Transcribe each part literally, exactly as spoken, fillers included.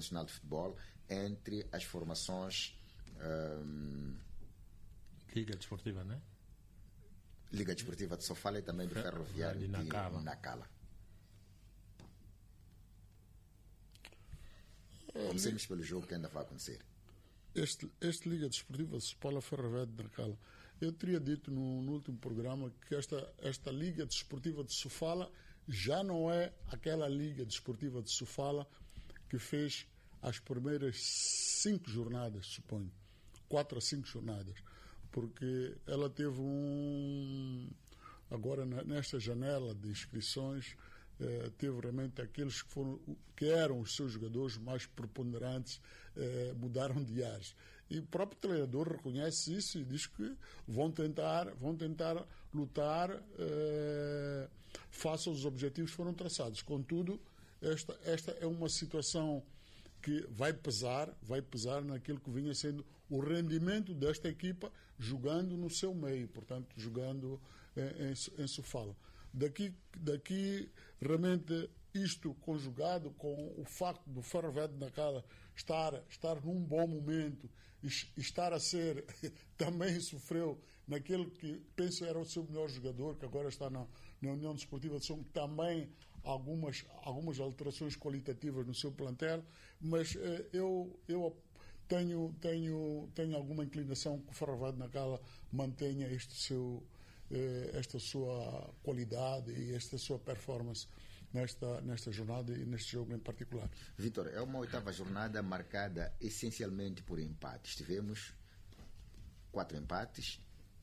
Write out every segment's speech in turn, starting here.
Nacional de Futebol entre as formações um, Liga Desportiva, né? Liga Desportiva de Sofala e também do Ferroviário de Nacala. De Nacala. Comecemos pelo jogo que ainda vai acontecer. Este, este Liga Desportiva de Sofala Ferroviário de Nacala. Eu teria dito no, no último programa que esta, esta Liga Desportiva de Sofala já não é aquela Liga Desportiva de Sofala que fez as primeiras cinco jornadas, suponho. Quatro a cinco jornadas. Porque ela teve um... Agora, nesta janela de inscrições, eh, teve realmente aqueles que, foram, que eram os seus jogadores mais preponderantes, eh, mudaram de ares. E o próprio treinador reconhece isso e diz que vão tentar, vão tentar lutar eh, face aos objetivos que foram traçados. Contudo, esta, esta é uma situação que vai pesar, vai pesar naquilo que vinha sendo o rendimento desta equipa jogando no seu meio, portanto, jogando em, em, em Sofala. Daqui, daqui, realmente, isto conjugado com o facto do Ferroviário de Nacala estar, estar num bom momento e estar a ser, também sofreu naquele que penso era o seu melhor jogador, que agora está na, na União Desportiva de Som, também algumas, algumas alterações qualitativas no seu plantel, mas eh, eu, eu tenho, tenho, tenho alguma inclinação que o Ferroviário de Nacala mantenha este seu, eh, esta sua qualidade e esta sua performance Nesta, nesta jornada e neste jogo em particular. Vítor, é uma oitava jornada marcada essencialmente por empates. Tivemos quatro empates.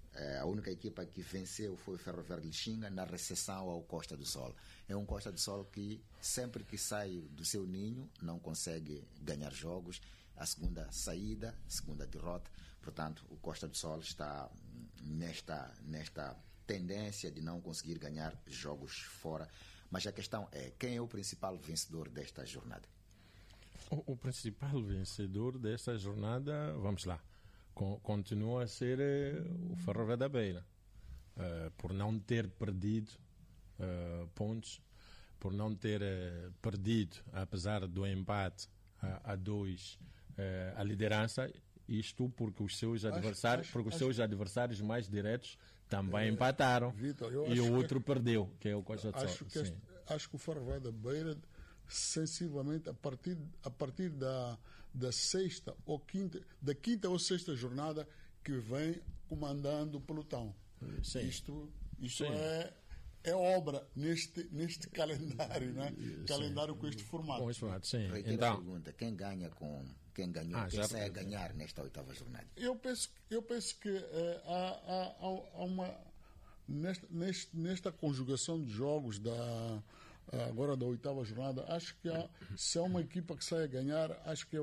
A única equipa que venceu foi o Ferroviário de Lixinga na recepção ao Costa do Sol. É um Costa do Sol que sempre que sai do seu ninho não consegue ganhar jogos. A segunda saída, segunda derrota. Portanto, o Costa do Sol está nesta, nesta tendência de não conseguir ganhar jogos fora. Mas a questão é, quem é o principal vencedor desta jornada? O, o principal vencedor desta jornada, vamos lá, con, continua a ser eh, o Ferroviário da Beira, uh, por não ter perdido uh, pontos, por não ter uh, perdido, apesar do empate uh, a dois, uh, a liderança. Isto porque os seus adversários, acho, porque os acho, seus adversários mais diretos também é, empataram, Victor, e o outro que, perdeu, que é o Costa do Sol. Acho que, este, acho que o Ferroviário da Beira, sensivelmente, a partir, a partir da, da sexta ou quinta, da quinta ou sexta jornada que vem comandando o pelotão. Sim. Isto, isto Sim. é é obra neste, neste calendário, né? Calendário com este formato. Com este formato, sim. Então, a pergunta, quem ganha com quem ganhou, ah, quem sai a ganhar nesta oitava jornada? Eu penso, eu penso que eh, há, há, há uma nesta, nesta, nesta conjugação de jogos da agora da oitava jornada, acho que há, se há uma equipa que sai a ganhar, acho que é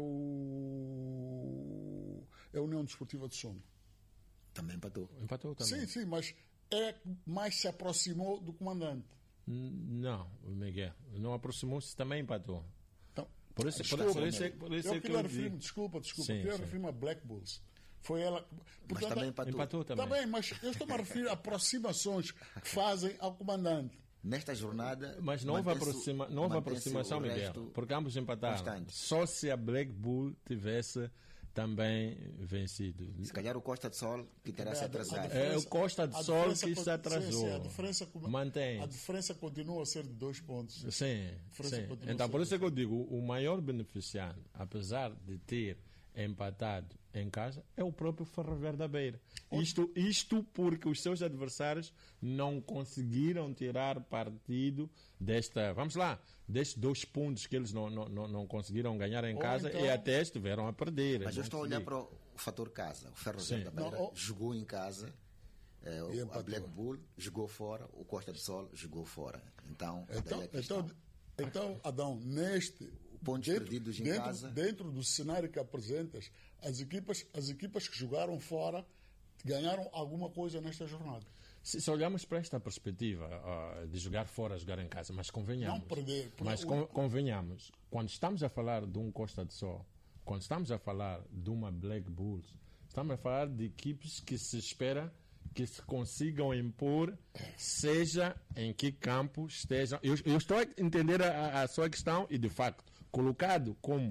o é a União Desportiva de Som. Também empatou. Empatou também. Sim, sim, mas é mais se aproximou do comandante. Não, Miguel, não aproximou-se, também empatou. Então, por isso, desculpa, por, por isso, por isso eu é que queria eu referir-me, desculpa, desculpa, sim, queria sim. referir-me a Black Bulls. Foi ela. Mas portanto, também empatou. empatou também. Também, mas eu estou-me a referir a aproximações que fazem ao comandante. Nesta jornada. Mas não houve, aproxima, não houve aproximação, Miguel, porque ambos empataram. Constante. Só se a Black Bull tivesse também vencido. Se calhar o Costa do Sol que terá se atrasado. É o Costa do Sol que se atrasou. Sim, sim, a diferença, mantém. A diferença continua a ser de dois pontos. Sim, sim. Então, por isso é que eu digo, o maior beneficiário, apesar de ter empatado em casa, é o próprio Ferroviário da Beira. Isto, isto porque os seus adversários não conseguiram tirar partido desta, vamos lá, destes dois pontos que eles não, não, não conseguiram ganhar em Ou casa então, e até estiveram a perder. Mas eu estou a olhar para o fator casa. O Ferroviário da Beira não, jogou em casa, é, o, a Black Bull jogou fora, o Costa do Sol jogou fora. Então, então, é então Então, Adão, neste pontos dentro, perdidos em dentro, casa, dentro do cenário que apresentas, as equipas, as equipas que jogaram fora ganharam alguma coisa nesta jornada. Se, se olharmos para esta perspectiva uh, de jogar fora, jogar em casa, mas convenhamos, não perder, mas o... con, convenhamos, quando estamos a falar de um Costa do Sol, quando estamos a falar de uma Black Bulls, estamos a falar de equipes que se espera que se consigam impor, seja em que campo estejam. Eu, eu estou a entender a, a sua questão e, de facto, colocado como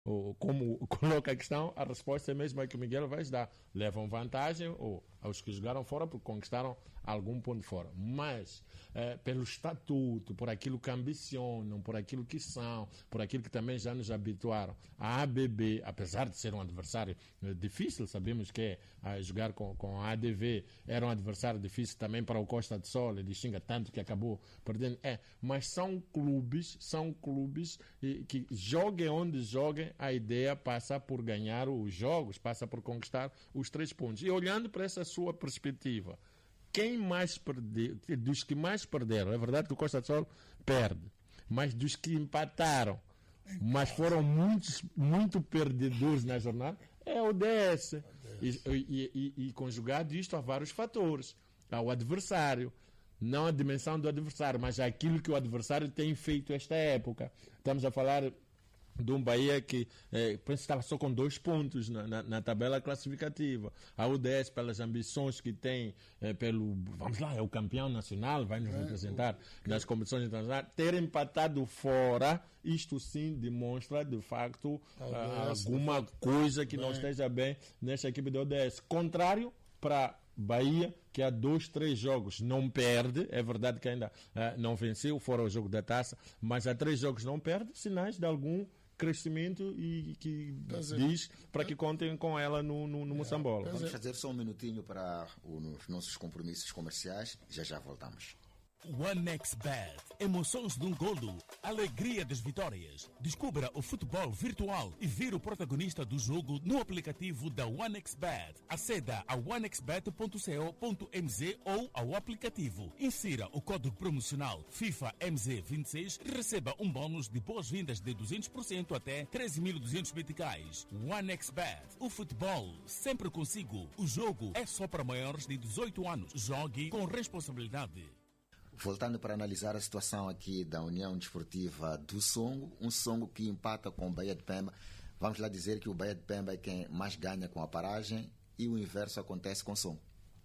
ou, como coloca a questão, a resposta é a mesma que o Miguel vai dar. Levam vantagem ou aos que jogaram fora porque conquistaram algum ponto fora. Mas, eh, pelo estatuto, por aquilo que ambicionam, por aquilo que são, por aquilo que também já nos habituaram, a A B B, apesar de ser um adversário eh, difícil, sabemos que é, a jogar com, com a A D V era um adversário difícil também para o Costa de Sol e de Xinga, tanto que acabou perdendo. É, mas são clubes, são clubes eh, que joguem onde joguem, a ideia passa por ganhar os jogos, passa por conquistar os três pontos. E olhando para essa sua perspectiva, quem mais perdeu, dos que mais perderam, é verdade que o Costa de Sol perde, mas dos que empataram, mas foram muitos, muito perdedores na jornada, é o D S. E, e, e, e conjugado isto a vários fatores. Ao adversário, não a dimensão do adversário, mas aquilo que o adversário tem feito esta época. Estamos a falar de um Bahia que eh, estava só com dois pontos na, na, na tabela classificativa. A U D S, pelas ambições que tem, eh, pelo, vamos lá, é o campeão nacional, vai nos representar é, nas competições internacionais, ter empatado fora, isto sim demonstra de facto ah, alguma coisa que não esteja bem nesta equipe da U D S. Contrário para Bahia, que há dois, três jogos não perde, é verdade que ainda ah, não venceu, fora o jogo da taça, mas há três jogos não perde, sinais de algum crescimento e que diz para que contem com ela no, no, no Moçambola. Vamos fazer só um minutinho para os nossos compromissos comerciais, já já voltamos. OneXBet. Emoções de um golo. Alegria das vitórias. Descubra o futebol virtual e vire o protagonista do jogo no aplicativo da OneXBet. Aceda a onexbet ponto co ponto mz ou ao aplicativo. Insira o código promocional FIFA M Z vinte e seis e receba um bônus de boas-vindas de duzentos por cento até treze mil e duzentos meticais. OneXBet. O futebol sempre consigo. O jogo é só para maiores de dezoito anos. Jogue com responsabilidade. Voltando para analisar a situação aqui da União Desportiva do Songo, um Songo que empata com o Bahia de Pemba. Vamos lá dizer que o Bahia de Pemba é quem mais ganha com a paragem e o inverso acontece com o Songo.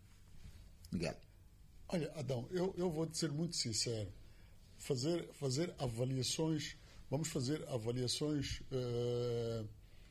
Miguel. Olha, Adão, eu, eu vou te ser muito sincero. Fazer, fazer avaliações, vamos fazer avaliações, uh,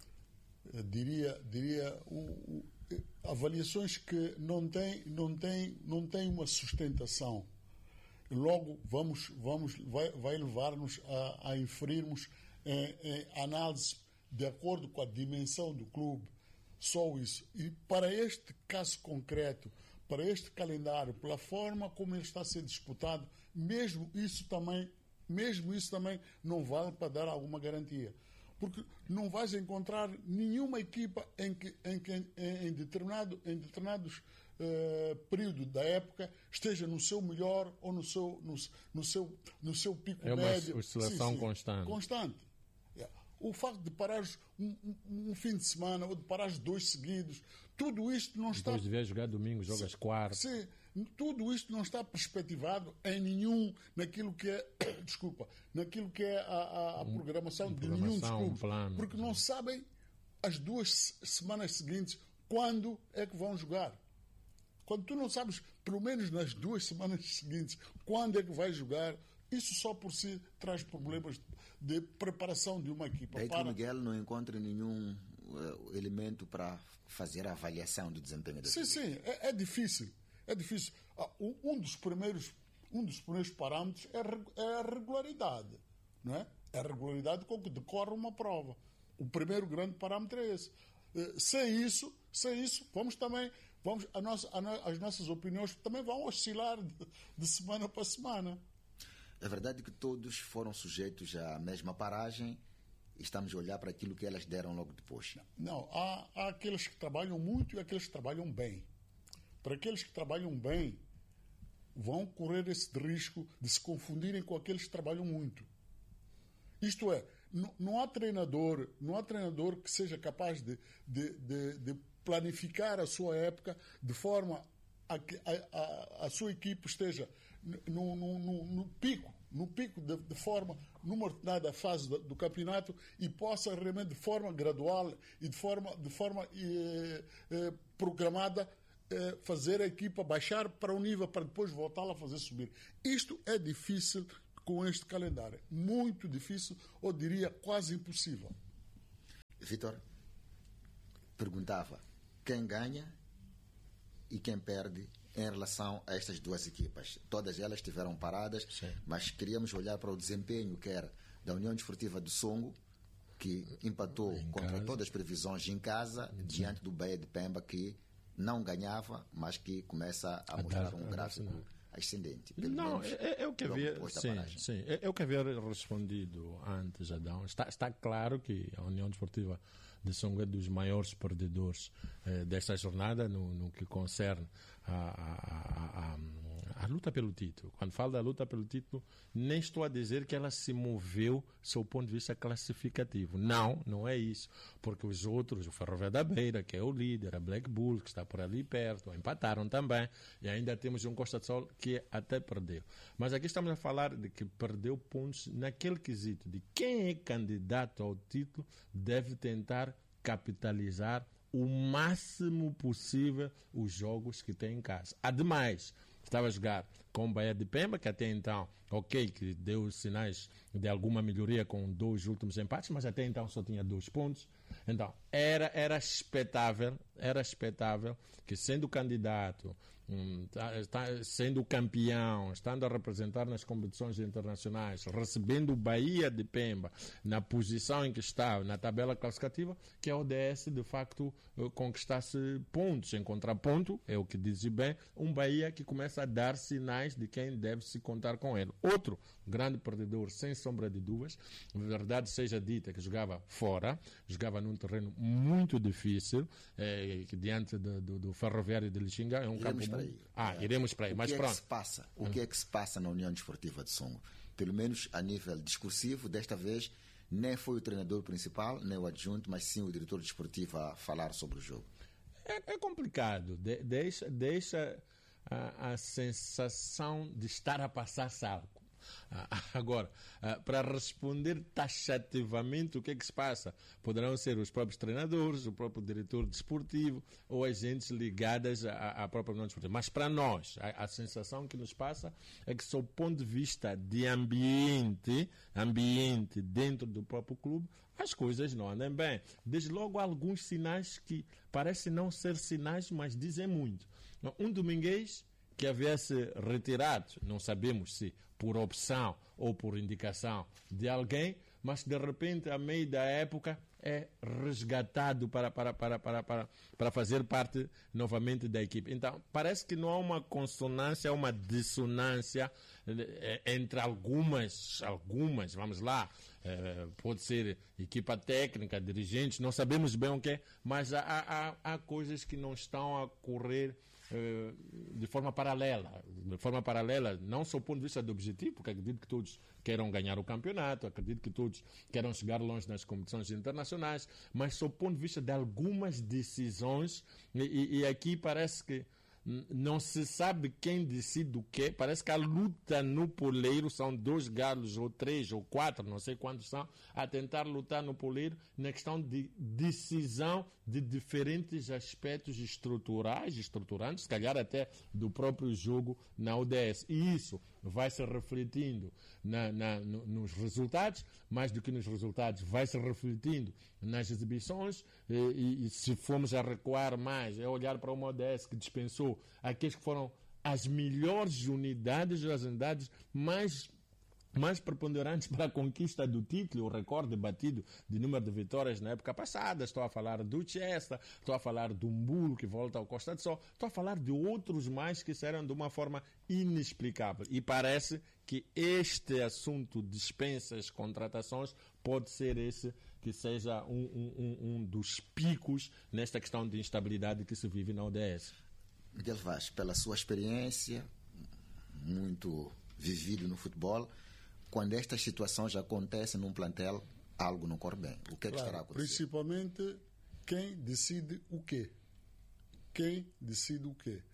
diria, diria uh, uh, avaliações que não têm não tem, não tem uma sustentação. Logo vamos, vamos, vai, vai levar-nos a, a inferirmos em, em análise de acordo com a dimensão do clube, só isso. E para este caso concreto, para este calendário, pela forma como ele está a ser disputado, mesmo isso também, mesmo isso também não vale para dar alguma garantia. Porque não vais encontrar nenhuma equipa em que em, que, em, em, determinado, em determinados Uh, período da época esteja no seu melhor ou no seu, no, no seu, no seu pico é médio. É uma oscilação sim, sim, constante. constante. Yeah. O facto de parares um, um, um fim de semana ou de parares dois seguidos, tudo isto não está... Depois de jogar domingo, jogas quarto. Sim, tudo isto não está perspectivado em nenhum, naquilo que é, desculpa, naquilo que é a, a, a programação um, de programação, nenhum dos clubes. Um plano, porque sim. Não sabem as duas semanas seguintes quando é que vão jogar. Quando tu não sabes, pelo menos nas duas semanas seguintes, quando é que vai jogar, isso só por si traz problemas de preparação de uma equipa. Daí que o Miguel não encontra nenhum uh, elemento para fazer a avaliação do desempenho da Sim, sim, é, é difícil. É difícil. Ah, um, um, dos primeiros, um dos primeiros parâmetros é, é a regularidade. Não é? É a regularidade com que decorre uma prova. O primeiro grande parâmetro é esse. Uh, sem isso, sem isso, vamos também... Vamos, a nossa, a no, as nossas opiniões também vão oscilar de, de semana para semana. É verdade que todos foram sujeitos à mesma paragem e estamos a olhar para aquilo que elas deram logo depois. Não, há, há aqueles que trabalham muito e aqueles que trabalham bem. Para aqueles que trabalham bem, vão correr esse risco de se confundirem com aqueles que trabalham muito. Isto é, não, não há treinador, não há treinador que seja capaz de, de, de, de planificar a sua época de forma a que a, a, a sua equipe esteja no, no, no, no pico, no pico de, de forma, numa determinada fase do, do campeonato e possa realmente de forma gradual e de forma, de forma eh, eh, programada eh, fazer a equipa baixar para um nível para depois voltá-la a fazer subir. Isto é difícil com este calendário. Muito difícil, ou diria quase impossível. Vitor, perguntava quem ganha e quem perde em relação a estas duas equipas. Todas elas estiveram paradas, Sim. mas queríamos olhar para o desempenho que era da União Desportiva do Songo, que empatou em contra casa. todas as previsões em casa, Sim. diante do Bahia de Pemba, que não ganhava, mas que começa a, a mostrar dar, um gráfico ascendente. Pelo não, menos, eu, eu que havia, sim, sim, eu que havia respondido antes, Adão. Está, está claro que a União Desportiva de Songo é dos maiores perdedores eh, desta jornada no, no que concerne a, a, a, a, a luta pelo título. Quando falo da luta pelo título, nem estou a dizer que ela se moveu sob o ponto de vista classificativo. Não, não é isso. Porque os outros, o Ferroviário da Beira, que é o líder, a Black Bull, que está por ali perto, empataram também. E ainda temos um Costa do Sol que até perdeu. Mas aqui estamos a falar de que perdeu pontos naquele quesito de quem é candidato ao título deve tentar capitalizar o máximo possível os jogos que tem em casa. Ademais, estava a jogar com o Bahia de Pemba, que até então, ok, que deu sinais de alguma melhoria com dois últimos empates, mas até então só tinha dois pontos. Então, era, era expectável, era expectável que, sendo candidato, hum, tá, tá, sendo campeão, estando a representar nas competições internacionais, recebendo o Bahia de Pemba na posição em que está na tabela classificativa, que a O D S de facto conquistasse pontos. Em contraponto, é o que diz bem, um Bahia que começa a dar sinais de quem deve se contar com ele. Outro grande perdedor, sem sombra de dúvidas, verdade seja dita, que jogava fora, jogava num terreno muito difícil, eh, que diante do, do, do Ferroviário de Lixinga é um iremos campo para muito... aí. Ah, é. iremos para aí, o mas que pronto. É que se passa? O hum. que é que se passa na União Desportiva de Songo? Pelo menos a nível discursivo, desta vez nem foi o treinador principal, nem o adjunto, mas sim o diretor desportivo a falar sobre o jogo. É, é complicado, de, deixa, deixa a, a sensação de estar a passar salvo. Agora, para responder taxativamente o que é que se passa, poderão ser os próprios treinadores, o próprio diretor desportivo ou agentes ligadas à, à própria União Desportiva. Mas para nós, a, a sensação que nos passa é que, sob o ponto de vista de ambiente, ambiente dentro do próprio clube, as coisas não andam bem. Desde logo há alguns sinais que parecem não ser sinais, mas dizem muito. Um dominguês que havia se retirado, não sabemos se por opção ou por indicação de alguém, mas de repente, a meio da época, é resgatado para, para, para, para, para, para fazer parte novamente da equipe. Então, parece que não há uma consonância, uma dissonância entre algumas, algumas, vamos lá, eh, pode ser equipa técnica, dirigentes, não sabemos bem o que é, mas há, há, há coisas que não estão a correr de forma paralela, de forma paralela, não só do ponto de vista do objetivo, porque acredito que todos queiram ganhar o campeonato, acredito que todos queiram chegar longe nas competições internacionais, mas só do ponto de vista de algumas decisões, e, e aqui parece que não se sabe quem decide o quê. Parece que a luta no poleiro são dois galos, ou três, ou quatro, não sei quantos são, a tentar lutar no poleiro na questão de decisão de diferentes aspectos estruturais, estruturantes, se calhar até do próprio jogo na O D S. E isso vai se refletindo na, na, no, nos resultados, mais do que nos resultados, vai se refletindo nas exibições, e, e, e se formos a recuar mais, é olhar para uma O D S que dispensou aqueles que foram as melhores unidades, as unidades mais, mais preponderantes para a conquista do título, o recorde batido de número de vitórias na época passada. Estou a falar do Chester, estou a falar do Mbulo, que volta ao Costa do Sol, estou a falar de outros mais que saíram de uma forma inexplicável. E parece que este assunto dispensas, contratações, pode ser esse que seja um, um, um dos picos nesta questão de instabilidade que se vive na O D S. Miguel Vaz, pela sua experiência, muito vivido no futebol, quando estas situações acontecem num plantel, algo não corre bem. O que é que claro, estará a acontecer? Principalmente quem decide o quê? Quem decide o quê?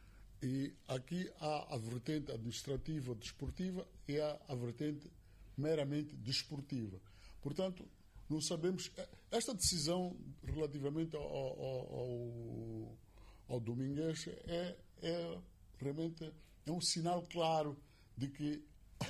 E aqui há a vertente administrativa desportiva e há a vertente meramente desportiva. Portanto, não sabemos... Esta decisão relativamente ao, ao, ao, ao Domingues é, é realmente é um sinal claro de que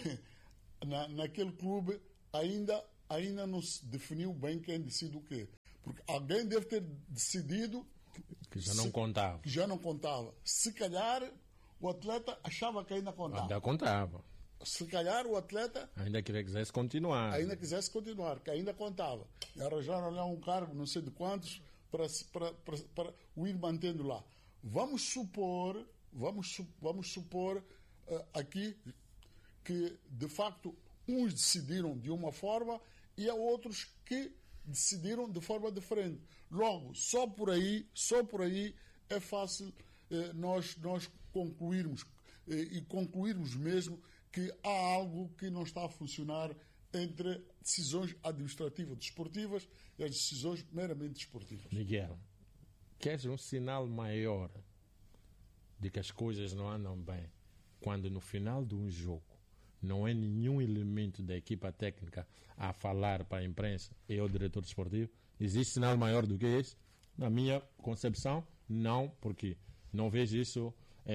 na, naquele clube ainda, ainda não se definiu bem quem decide o quê. Porque alguém deve ter decidido que já não contava. Que já não contava. Se calhar o atleta achava que ainda contava. Ainda contava. Se calhar o atleta ainda quisesse continuar. Ainda quisesse continuar, que ainda contava. E arranjaram lá um cargo, não sei de quantos, para, para, para, para o ir mantendo lá. Vamos supor, vamos, vamos supor uh, aqui que, de facto, uns decidiram de uma forma e há outros que decidiram de forma diferente. Logo, só por aí, só por aí é fácil eh, nós, nós concluirmos eh, e concluirmos mesmo que há algo que não está a funcionar entre decisões administrativas desportivas e as decisões meramente desportivas. Miguel, queres um sinal maior de que as coisas não andam bem quando no final de um jogo não é nenhum elemento da equipa técnica a falar para a imprensa e ao diretor desportivo? Existe sinal maior do que esse? Na minha concepção, não, porque não vejo isso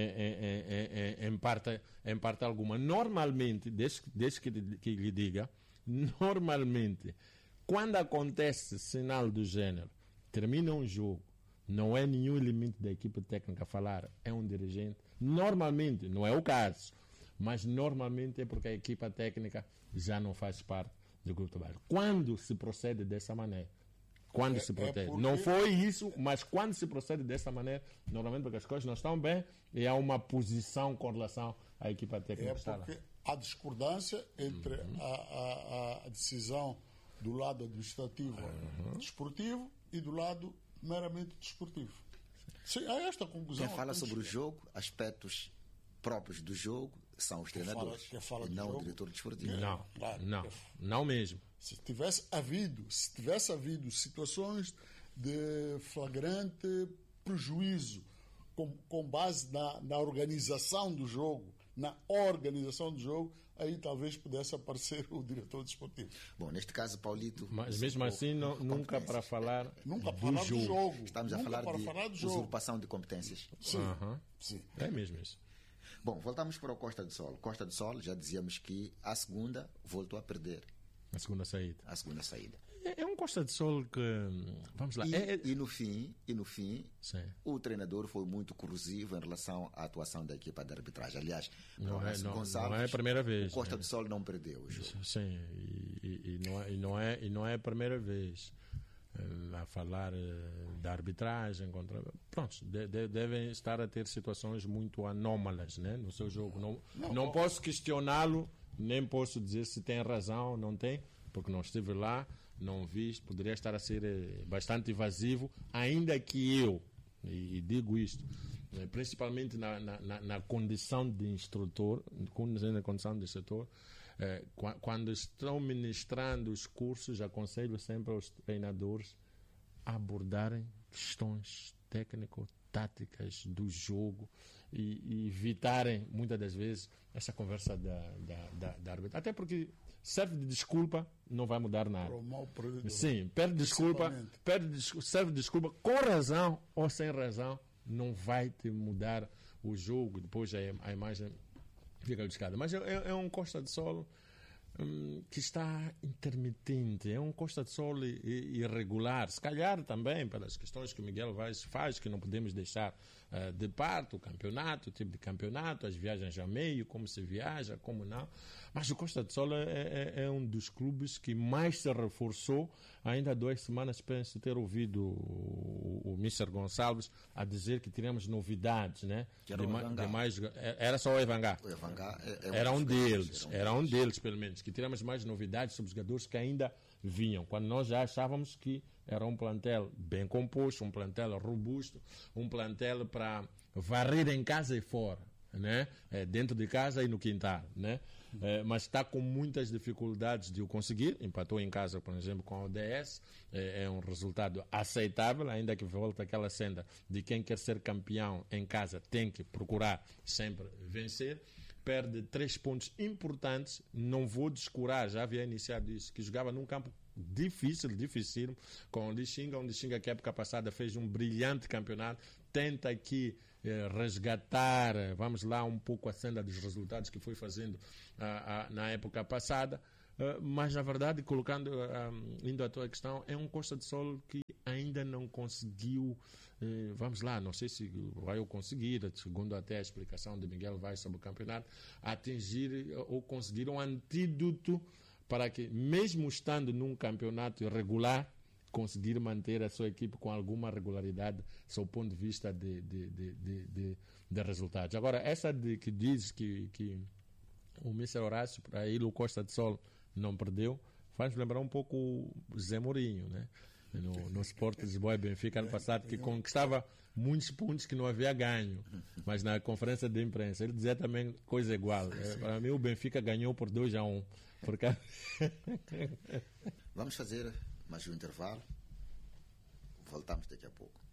em, em, em, em, parte, em parte alguma. Normalmente, desde, desde que, que lhe diga, normalmente, quando acontece sinal do gênero, termina um jogo, não é nenhum elemento da equipa técnica a falar, é um dirigente. Normalmente, não é o caso, mas normalmente é porque a equipa técnica já não faz parte do grupo de trabalho. Quando se procede dessa maneira, quando é, se procede, é porque... não foi isso, mas quando se procede dessa maneira, normalmente porque as coisas não estão bem e há uma posição com relação à equipa técnica. É porque há discordância entre uhum. a, a, a decisão do lado administrativo uhum. desportivo e do lado meramente desportivo. Sim, há esta conclusão. Quem fala sobre o jogo, aspectos próprios do jogo, são os treinadores, quem fala, quem fala e não jogo, o diretor desportivo. Não, claro, não, não mesmo. Se tivesse havido, se tivesse havido situações de flagrante prejuízo com, com base na, na organização do jogo, na organização do jogo, aí talvez pudesse aparecer o diretor desportivo. Bom, neste caso, Paulito... Mas mesmo assim, não, nunca para falar nunca do, falar jogo. do jogo. Estamos nunca a falar para de falar do usurpação de competências. Sim, uhum. sim. É mesmo isso. Bom, voltamos para o Costa do Sol. Costa do Sol, já dizíamos que a segunda voltou a perder. A segunda saída. A segunda saída. É, é um Costa do Sol que... Vamos lá. E, é... e no fim, e no fim Sim. o treinador foi muito corrosivo em relação à atuação da equipa de arbitragem. Aliás, não é, não, Gonçalves, não é a primeira vez. O Costa né? do Sol não perdeu o jogo. Sim, e, e, e, não é, e, não é, e não é a primeira vez a falar da arbitragem contra... Pronto, de, de, devem estar a ter situações muito anómalas, né, no seu jogo. Não, não, não posso questioná-lo, nem posso dizer se tem razão ou não tem, porque não estive lá, não vi, poderia estar a ser bastante evasivo, ainda que eu, e, e digo isto, principalmente na, na, na condição de instrutor, na condição de instrutor, Eh, quando estão ministrando os cursos, aconselho sempre aos treinadores a abordarem questões técnico-táticas do jogo e, e evitarem, muitas das vezes, essa conversa da, da, da, da árbitra. Até porque serve de desculpa, não vai mudar nada. Sim, perde desculpa, perde, serve de desculpa com razão ou sem razão, não vai te mudar o jogo. Depois a, a imagem fica buscada. Mas é, é um Costa do Sol hum, que está intermitente, é um Costa do Sol irregular, se calhar também pelas questões que o Miguel Vaz faz, que não podemos deixar uh, de parte, o campeonato, o tipo de campeonato, as viagens a meio, como se viaja, como não. Mas o Costa do Sol é, é, é um dos clubes que mais se reforçou. Ainda há duas semanas penso ter ouvido o, o, o mister Gonçalves a dizer que teríamos novidades, né? Que era, de, o de mais, era só o Evangá. O Evangá é, é era um deles, era um, era um deles pelo menos, que teríamos mais novidades sobre os jogadores que ainda vinham, quando nós já achávamos que era um plantel bem composto, um plantel robusto, um plantel para varrer em casa e fora, né? É, dentro de casa e no quintal, né? É, mas está com muitas dificuldades de o conseguir. Empatou em casa, por exemplo, com a O D S. É, é um resultado aceitável, ainda que volta aquela senda de quem quer ser campeão em casa tem que procurar sempre vencer. Perde três pontos importantes. Não vou descurar, já havia iniciado isso, que jogava num campo difícil, difícil, com o Lixinga. O Lixinga que a época passada fez um brilhante campeonato. Tenta aqui eh, resgatar, vamos lá, um pouco a senda dos resultados que foi fazendo ah, ah, na época passada. Uh, mas, na verdade, colocando, uh, indo à tua questão, é um Costa do Sol que ainda não conseguiu, eh, vamos lá, não sei se vai o conseguir, segundo até a explicação de Miguel Vaz sobre o campeonato, atingir ou conseguir um antídoto para que, mesmo estando num campeonato regular, conseguir manter a sua equipe com alguma regularidade, sob o ponto de vista de, de, de, de, de, de resultados. Agora, essa de que diz que, que o mister Horácio, para ele, o Costa de Sol não perdeu, faz lembrar um pouco o Zé Mourinho, né? No, no Sport de Lisboa e Benfica, ano passado, que conquistava muitos pontos que não havia ganho, mas na conferência de imprensa ele dizia também coisa igual. É, para mim, o Benfica ganhou por dois a um. Porque... Vamos fazer mais um intervalo. Voltamos daqui a pouco.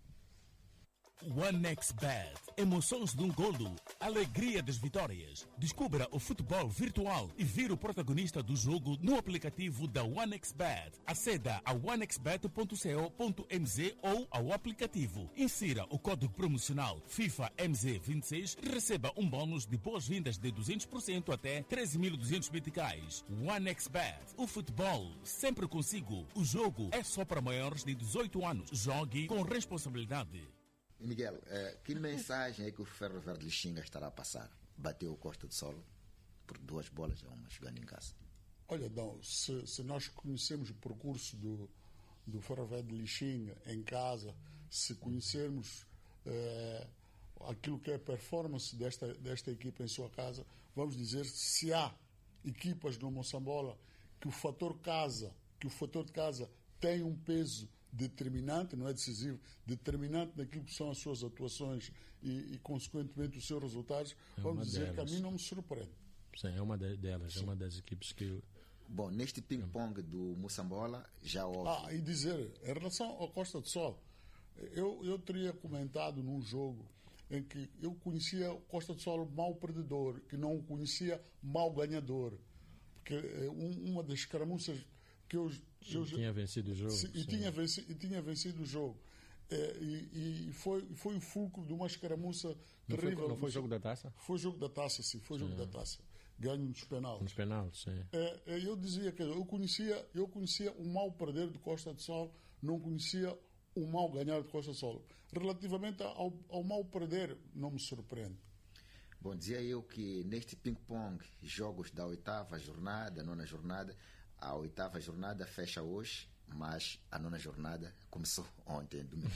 OneXBet, emoções de um golo, alegria das vitórias. Descubra o futebol virtual e vire o protagonista do jogo no aplicativo da OneXBet. Aceda a one x bet ponto co ponto m z ou ao aplicativo. Insira o código promocional FIFA M Z vinte e seis e receba um bônus de boas-vindas de duzentos por cento até treze mil e duzentos meticais. OneXBet, o futebol sempre consigo. O jogo é só para maiores de dezoito anos. Jogue com responsabilidade. Miguel, eh, que mensagem é que o Ferro Verde Lixinga estará a passar? Bateu o Costa do Sol por duas bolas a uma, jogando em casa. Olha, Dão, se, se nós conhecemos o percurso do, do Ferro Verde Lixinga em casa, se conhecermos eh, aquilo que é a performance desta, desta equipa em sua casa, vamos dizer, se há equipas no Moçambola que o fator casa, que o fator de casa tem um peso determinante, não é decisivo, determinante naquilo que são as suas atuações e, e consequentemente, os seus resultados, é vamos dizer delas. Que a mim não me surpreende. Sim, é uma delas, Sim. é uma das equipes que... Bom, neste ping-pong do Moçambola, já houve... Ah, e dizer, em relação ao Costa do Sol, eu, eu teria comentado num jogo em que eu conhecia o Costa do Sol mau perdedor, que não o conhecia mau ganhador, porque um, uma das escaramuças que eu... Eu tinha vencido o jogo. Sim, e, tinha vencido, e tinha vencido o jogo. É, e e foi, foi o fulcro de uma escaramuça não terrível. Foi, não foi jogo da taça? Foi jogo da taça, sim. Foi jogo sim. da taça. Ganho nos penais. Nos penais, sim. É, é, eu dizia que eu conhecia, eu conhecia o mau perder de Costa do Sol, não conhecia o mau ganhar de Costa do Sol. Relativamente ao, ao mau perder, não me surpreende. Bom, dizia eu que neste ping-pong, jogos da oitava jornada, nona jornada, a oitava jornada fecha hoje, mas a nona jornada começou ontem, domingo.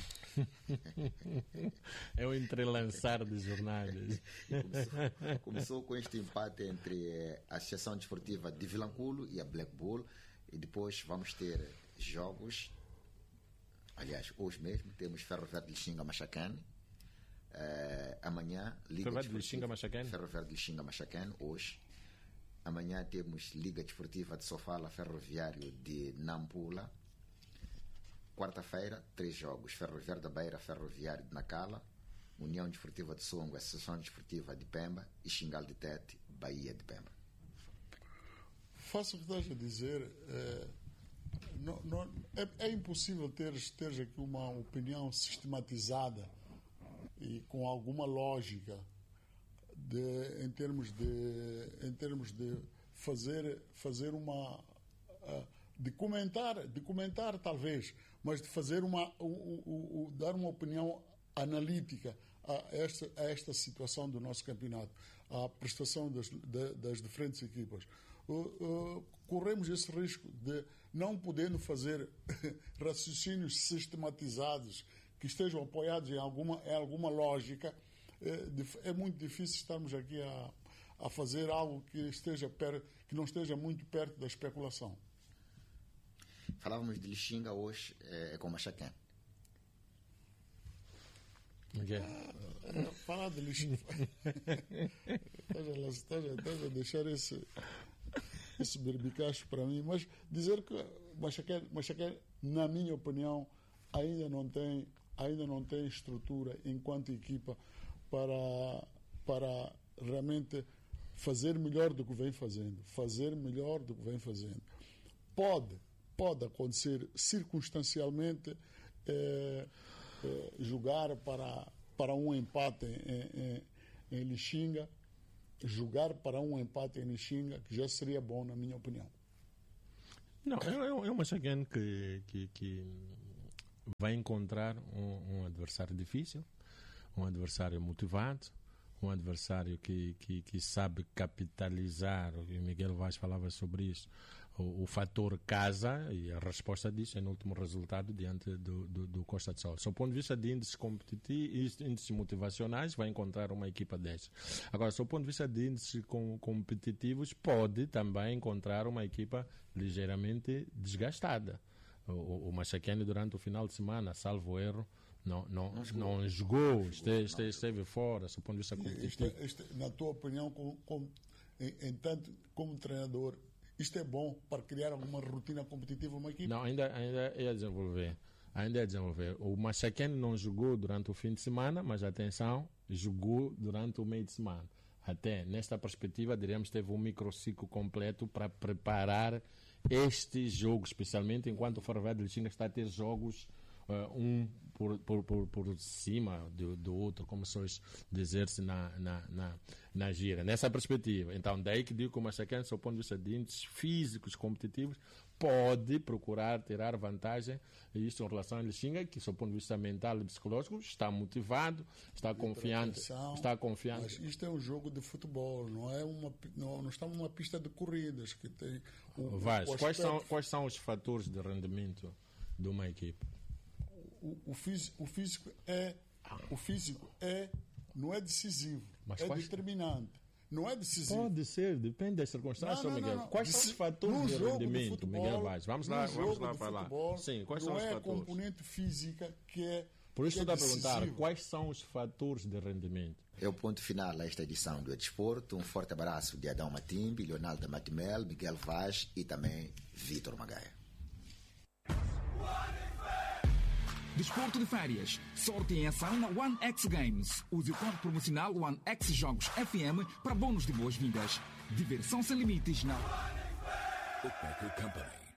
É o entrelançar de jornadas. começou, começou com este empate entre a Associação Desportiva de Vilanculo e a Black Bull, e depois vamos ter jogos, aliás, hoje mesmo temos Ferro Verde Lixinga Machacane, uh, amanhã Liga Ferro Verde Lixinga Machacane? Ferro Verde Lixinga Machacane, hoje. Amanhã temos Liga Desportiva de Sofala, Ferroviário de Nampula. Quarta-feira, três jogos. Ferroviário da Beira, Ferroviário de Nacala, União Desportiva de Songo, Associação Desportiva de Pemba e Xingal de Tete, Bahia de Pemba. Faço o que estás a dizer. É, não, não, é, é impossível teres, teres aqui uma opinião sistematizada e com alguma lógica De, em termos de em termos de fazer fazer uma de comentar de comentar talvez, mas de fazer uma o, o, o, dar uma opinião analítica a esta a esta situação do nosso campeonato, a prestação das das diferentes equipas. Uh, uh, corremos esse risco de não podendo fazer raciocínios sistematizados que estejam apoiados em alguma em alguma lógica. É, é muito difícil estarmos aqui a, a fazer algo que, esteja per, que não esteja muito perto da especulação. Falávamos de Lixinga, hoje é, é com Machacane. Okay. Ah, é, falar de Lixinga. Estás a deixar esse, esse berbicacho para mim, mas dizer que Machacane, Machacane, na minha opinião, ainda não tem, ainda não tem estrutura enquanto equipa para, para realmente fazer melhor do que vem fazendo. Fazer melhor do que vem fazendo. Pode, pode acontecer circunstancialmente é, é, jogar para, para um empate em, em, em Lixinga, jogar para um empate em Lixinga, que já seria bom, na minha opinião. Não, é, é uma Machacane que, que, que vai encontrar um, um adversário difícil, um adversário motivado, um adversário que, que, que sabe capitalizar, e o Miguel Vaz falava sobre isso, o, o fator casa, e a resposta disso é no último resultado diante do, do, do Costa do Sol. Do ponto de vista de índices competitivos, índices motivacionais, vai encontrar uma equipa dessa. Agora, do ponto de vista de índices com, competitivos, pode também encontrar uma equipa ligeiramente desgastada. O, o Machaquene, durante o final de semana, salvo erro, Não, não, não jogou, não jogou esteve, esteve, esteve fora, do ponto de vista competitivo. Isto, isto, na tua opinião, como, como, em, em tanto como treinador, isto é bom para criar alguma rotina competitiva uma equipe? Não, ainda, ainda é desenvolver. Ainda é desenvolver. O Machaquene não jogou durante o fim de semana, mas atenção, jogou durante o meio de semana. Até nesta perspectiva, diríamos, teve um microciclo completo para preparar este jogo, especialmente enquanto o Ferroviário de Lixinga está a ter jogos Uh, um por, por, por, por cima do, do outro, como se dizer-se na, na, na, na gira. Nessa perspectiva, então, daí que digo que o Machaquene, do ponto de vista de índices físicos competitivos, pode procurar tirar vantagem, e isso em relação a Lixinga, que, do ponto de vista mental e psicológico, está motivado, está confiante. Está confiante. Mas isto é um jogo de futebol, não é uma, não, não está numa pista de corridas que tem. O, Vaz, o quais, são, quais são os fatores de rendimento de uma equipe? O, o, físico, o físico é o físico é não é decisivo, mas é quais... determinante. Não é decisivo. Pode ser, depende das circunstâncias, não, não, Miguel. Não, não. Quais Deci... são os fatores de rendimento, de futebol, Miguel Vaz? Vamos lá, vamos lá falar. Futebol, Sim, quais não são os é fatores? A componente física que é. Por isso que estou é a perguntar, quais são os fatores de rendimento? É o ponto final a esta edição do Desporto. Um forte abraço de Adão Matimbi, Leonardo Matimel, Miguel Vaz e também Vitor Magaia. Desporto de férias. Sorte em ação na One X Games. Use o código promocional One X Jogos F M para bônus de boas-vindas. Diversão sem limites na Bookmaker Company.